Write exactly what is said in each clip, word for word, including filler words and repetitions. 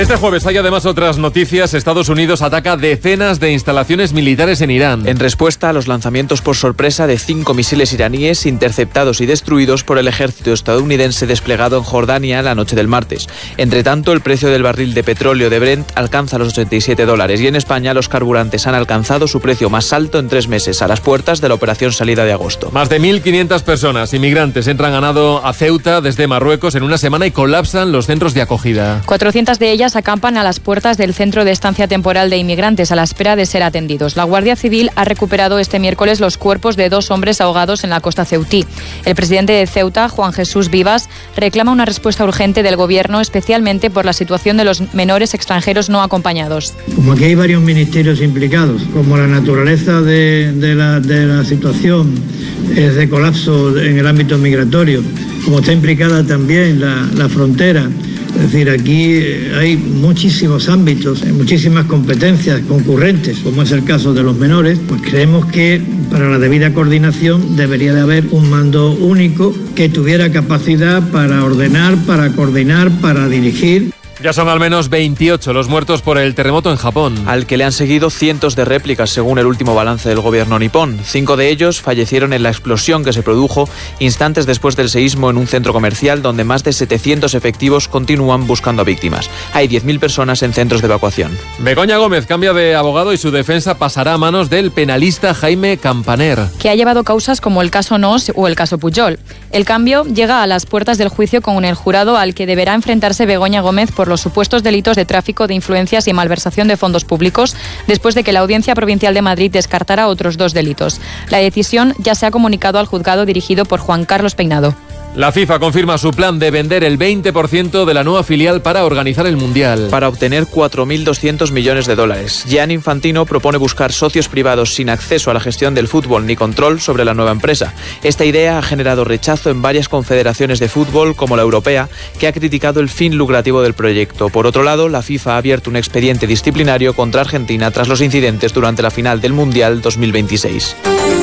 Este jueves hay además otras noticias. Estados Unidos ataca decenas de instalaciones militares en Irán. En respuesta a los lanzamientos por sorpresa de cinco misiles iraníes interceptados y destruidos por el ejército estadounidense desplegado en Jordania la noche del martes. Entre tanto, el precio del barril de petróleo de Brent alcanza los ochenta y siete dólares y en España los carburantes han alcanzado su precio más alto en tres meses, a las puertas de la operación salida de agosto. Más de mil quinientas personas, inmigrantes, entran a nado a Ceuta desde Marruecos en una semana y colapsan los centros de acogida. cuatrocientas de ellas acampan a las puertas del centro de estancia temporal de inmigrantes a la espera de ser atendidos. La Guardia Civil ha recuperado este miércoles los cuerpos de dos hombres ahogados en la costa ceutí. El presidente de Ceuta, Juan Jesús Vivas, reclama una respuesta urgente del gobierno, especialmente por la situación de los menores extranjeros no acompañados. Como aquí hay varios ministerios implicados, como la naturaleza de, de, la, de la situación es de colapso en el ámbito migratorio, como está implicada también la, la frontera. Es decir, aquí hay muchísimos ámbitos, muchísimas competencias concurrentes, como es el caso de los menores, pues creemos que para la debida coordinación debería de haber un mando único que tuviera capacidad para ordenar, para coordinar, para dirigir. Ya son al menos veintiocho los muertos por el terremoto en Japón, al que le han seguido cientos de réplicas según el último balance del gobierno nipón. Cinco de ellos fallecieron en la explosión que se produjo instantes después del seísmo en un centro comercial donde más de setecientos efectivos continúan buscando a víctimas. Hay diez mil personas en centros de evacuación. Begoña Gómez cambia de abogado y su defensa pasará a manos del penalista Jaime Campaner, que ha llevado causas como el caso Nos o el caso Pujol. El cambio llega a las puertas del juicio con el jurado al que deberá enfrentarse Begoña Gómez por los supuestos delitos de tráfico de influencias y malversación de fondos públicos, después de que la Audiencia Provincial de Madrid descartara otros dos delitos. La decisión ya se ha comunicado al juzgado dirigido por Juan Carlos Peinado. La FIFA confirma su plan de vender el veinte por ciento de la nueva filial para organizar el Mundial, para obtener cuatro mil doscientos millones de dólares. Gianni Infantino propone buscar socios privados sin acceso a la gestión del fútbol ni control sobre la nueva empresa. Esta idea ha generado rechazo en varias confederaciones de fútbol, como la europea, que ha criticado el fin lucrativo del proyecto. Por otro lado, la FIFA ha abierto un expediente disciplinario contra Argentina tras los incidentes durante la final del Mundial dos mil veintiséis.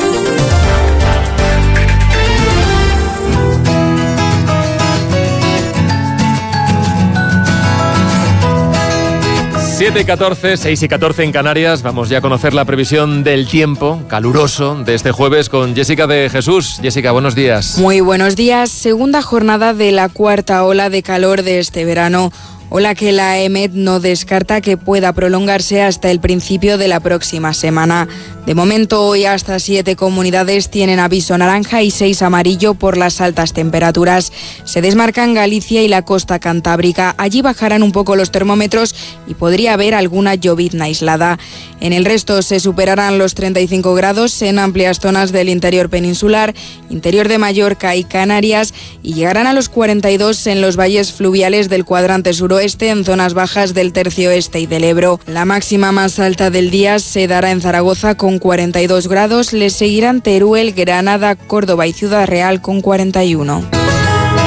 siete y catorce, seis y catorce en Canarias. Vamos ya a conocer la previsión del tiempo caluroso de este jueves con Jessica de Jesús. Jessica, buenos días. Muy buenos días. Segunda jornada de la cuarta ola de calor de este verano. Ola que la E M E T no descarta que pueda prolongarse hasta el principio de la próxima semana. De momento, hoy hasta siete comunidades tienen aviso naranja y seis amarillo por las altas temperaturas. Se desmarcan Galicia y la costa cantábrica. Allí bajarán un poco los termómetros y podría haber alguna llovizna aislada. En el resto se superarán los treinta y cinco grados en amplias zonas del interior peninsular, interior de Mallorca y Canarias, y llegarán a los cuarenta y dos en los valles fluviales del cuadrante suroeste, en zonas bajas del tercio este y del Ebro. La máxima más alta del día se dará en Zaragoza con cuarenta y dos grados, le seguirán Teruel, Granada, Córdoba y Ciudad Real con cuarenta y uno.